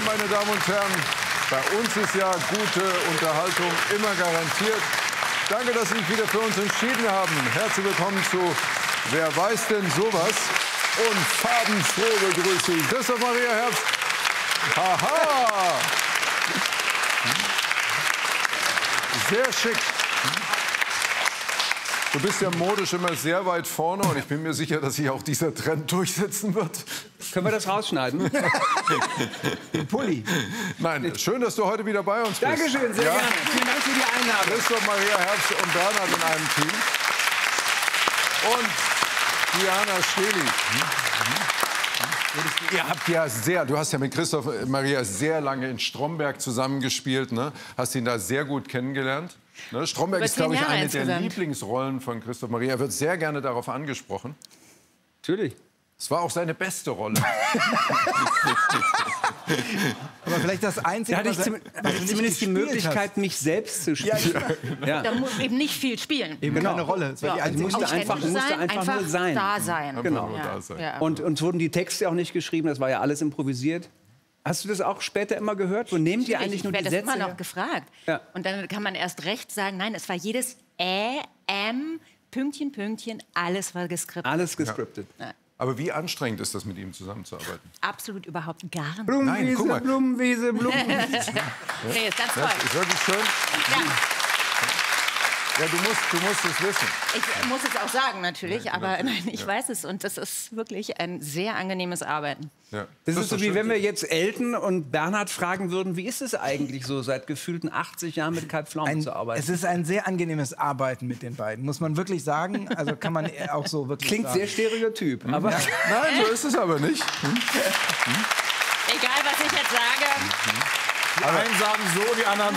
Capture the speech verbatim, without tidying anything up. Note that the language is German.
meine Damen und Herren. Bei uns ist ja gute Unterhaltung immer garantiert. Danke, dass Sie sich wieder für uns entschieden haben. Herzlich willkommen zu Wer weiß denn sowas? Und farbenfrohe Begrüßung Christoph Maria Herbst. Haha! Sehr schick. Du bist ja modisch immer sehr weit vorne und ich bin mir sicher, dass sich auch dieser Trend durchsetzen wird. Können wir das rausschneiden? Den Pulli. Nein, schön, dass du heute wieder bei uns bist. Dankeschön, sehr Ja? gerne. Vielen Dank für die Einladung. Christoph Maria Herbst und Bernhard in einem Team. Und Diana Stehli. Ihr habt ja sehr, du hast ja mit Christoph Maria sehr lange in Stromberg zusammengespielt, ne? Hast ihn da sehr gut kennengelernt. Ne? Stromberg Über ist, glaube ich, zehn Jahre eine der insgesamt. Lieblingsrollen von Christoph Maria. Er wird sehr gerne darauf angesprochen. Natürlich. Es war auch seine beste Rolle. Aber vielleicht das Einzige, Da hatte ich was er- zum, was du nicht zumindest die gespielt Möglichkeit, mich selbst zu spielen. Ja, Da muss eben nicht viel spielen. Eben Genau. keine Rolle. Es war die Ja, einzige- musste Authentisch einfach- musste sein, einfach nur sein. da sein. Genau. Nur Ja, da sein. ja. Und uns wurden die Texte auch nicht geschrieben, das war ja alles improvisiert. Hast du das auch später immer gehört? Wo nehmt ihr eigentlich ich nur die werde das Sätze immer noch her? gefragt. Ja. Und dann kann man erst recht sagen, nein, es war jedes Ä, M, Pünktchen, Pünktchen, alles war geskriptet. Alles gescriptet. Aber wie anstrengend ist das, mit ihm zusammenzuarbeiten? Absolut überhaupt gar nicht. Nein, Blumenwiese, guck mal. Blumenwiese, Blumenwiese. Nee, ist ganz toll. Das ist wirklich schön. Ja, Ja, du musst, du musst es wissen. ich muss es auch sagen natürlich, Ja, aber natürlich, nein, ich ja. weiß es. Und das ist wirklich ein sehr angenehmes Arbeiten. Ja. Das ist so doch wie schön. wenn wir jetzt Elton und Bernhard fragen würden, wie ist es eigentlich so, seit gefühlten achtzig Jahren mit Kai Pflaume Ein, zu arbeiten? es ist ein sehr angenehmes Arbeiten mit den beiden, muss man wirklich sagen. Also kann man auch so wirklich Klingt sagen. sehr stereotyp, aber Nein, so ist es aber nicht. Egal, was ich jetzt sage. Die einen sagen so, die anderen